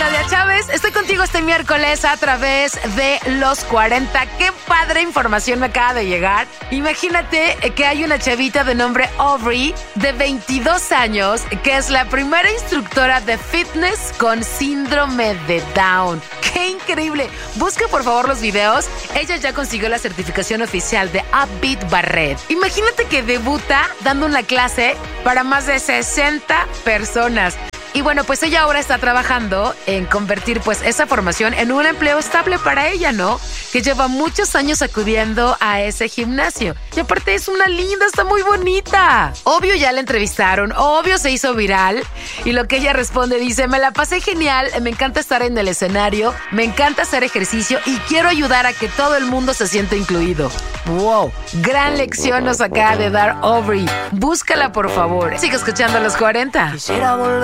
Claudia Chávez, estoy contigo este miércoles a través de Los 40. ¡Qué padre información me acaba de llegar! Imagínate que hay una chavita de nombre Aubrey, de 22 años, que es la primera instructora de fitness con síndrome de Down. ¡Qué increíble! Busca por favor los videos. Ella ya consiguió la certificación oficial de Upbeat Barret. Imagínate que debuta dando una clase para más de 60 personas. Y bueno, pues ella ahora está trabajando en convertir pues esa formación en un empleo estable para ella, ¿no? Que lleva muchos años acudiendo a ese gimnasio. Y aparte es una linda, está muy bonita. Obvio ya la entrevistaron, obvio se hizo viral. Y lo que ella responde dice, me la pasé genial, me encanta estar en el escenario, me encanta hacer ejercicio y quiero ayudar a que todo el mundo se sienta incluido. ¡Wow! Gran lección nos acaba de dar Aubrey. Búscala por favor. Sigue escuchando Los 40. Quisiera volver